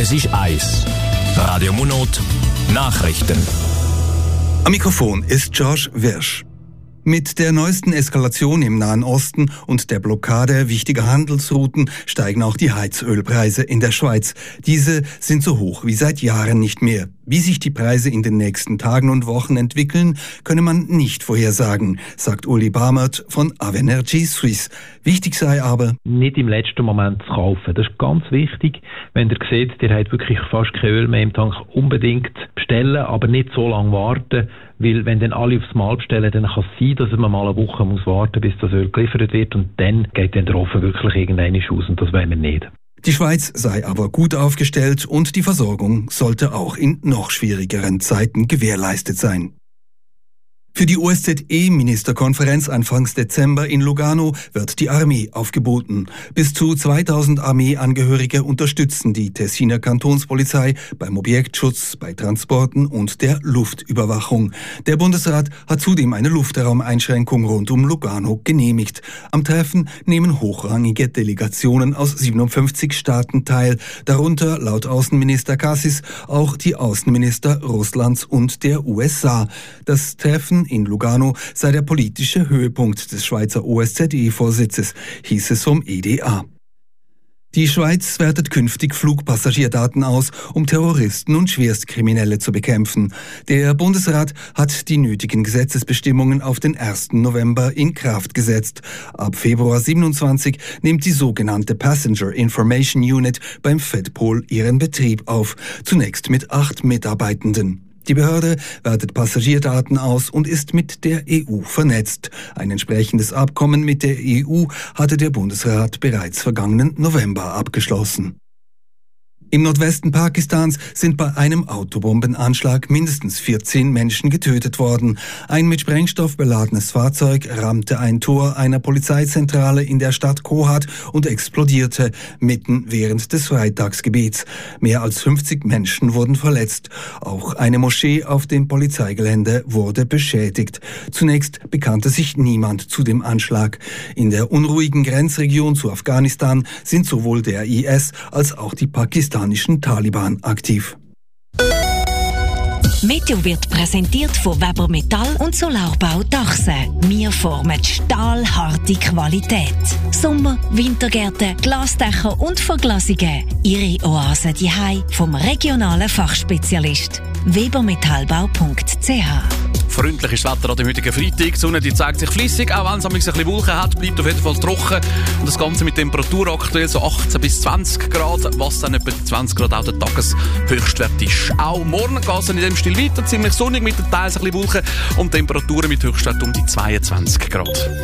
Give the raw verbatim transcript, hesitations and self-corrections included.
Es ist eins. Radio Monot Nachrichten. Am Mikrofon ist George Wirsch. Mit der neuesten Eskalation im Nahen Osten und der Blockade wichtiger Handelsrouten steigen auch die Heizölpreise in der Schweiz. Diese sind so hoch wie seit Jahren nicht mehr. Wie sich die Preise in den nächsten Tagen und Wochen entwickeln, könne man nicht vorhersagen, sagt Uli Bamert von Avenergy Suisse. Wichtig sei aber, nicht im letzten Moment zu kaufen. Das ist ganz wichtig. Wenn ihr seht, ihr habt wirklich fast kein Öl mehr im Tank, unbedingt bestellen, aber nicht so lange warten. Weil wenn dann alle aufs Mal bestellen, dann kann es sein, dass man mal eine Woche muss warten, bis das Öl geliefert wird und dann geht dann der Ofen wirklich irgendwann aus und das wollen wir nicht. Die Schweiz sei aber gut aufgestellt und die Versorgung sollte auch in noch schwierigeren Zeiten gewährleistet sein. Für die O S Z E-Ministerkonferenz Anfangs Dezember in Lugano wird die Armee aufgeboten. Bis zu zweitausend Armeeangehörige unterstützen die Tessiner Kantonspolizei beim Objektschutz, bei Transporten und der Luftüberwachung. Der Bundesrat hat zudem eine Luftraumeinschränkung rund um Lugano genehmigt. Am Treffen nehmen hochrangige Delegationen aus siebenundfünfzig Staaten teil, darunter laut Außenminister Kassis auch die Außenminister Russlands und der U S A. Das Treffen in Lugano sei der politische Höhepunkt des Schweizer O S Z E-Vorsitzes, hieß es vom E D A. Die Schweiz wertet künftig Flugpassagierdaten aus, um Terroristen und Schwerstkriminelle zu bekämpfen. Der Bundesrat hat die nötigen Gesetzesbestimmungen auf den ersten November in Kraft gesetzt. Ab Februar siebenundzwanzig nimmt die sogenannte Passenger Information Unit beim FedPol ihren Betrieb auf, zunächst mit acht Mitarbeitenden. Die Behörde wertet Passagierdaten aus und ist mit der E U vernetzt. Ein entsprechendes Abkommen mit der E U hatte der Bundesrat bereits vergangenen November abgeschlossen. Im Nordwesten Pakistans sind bei einem Autobombenanschlag mindestens vierzehn Menschen getötet worden. Ein mit Sprengstoff beladenes Fahrzeug rammte ein Tor einer Polizeizentrale in der Stadt Kohat und explodierte mitten während des Freitagsgebets. Mehr als fünfzig Menschen wurden verletzt. Auch eine Moschee auf dem Polizeigelände wurde beschädigt. Zunächst bekannte sich niemand zu dem Anschlag. In der unruhigen Grenzregion zu Afghanistan sind sowohl der I S als auch die pakistanischen Taliban aktiv. Meteo wird präsentiert von Weber Metall und Solarbau Dachsen. Wir formen stahlharte Qualität. Sommer-, Wintergärten, Glasdächer und Verglasungen. Ihre Oase daheim vom regionalen Fachspezialist. webermetallbau punkt c h. Freundliches Wetter an dem heutigen Freitag. Die Sonne die zeigt sich flüssig, auch wenn es ein bisschen Wolken hat, bleibt auf jeden Fall trocken. Und das Ganze mit Temperatur aktuell so achtzehn bis zwanzig Grad, was dann etwa zwanzig Grad auch der Tageshöchstwert ist. Auch morgen geht es in dem Stil weiter, ziemlich sonnig mit teils ein bisschen Wolken und Temperaturen mit Höchstwert um die zweiundzwanzig Grad.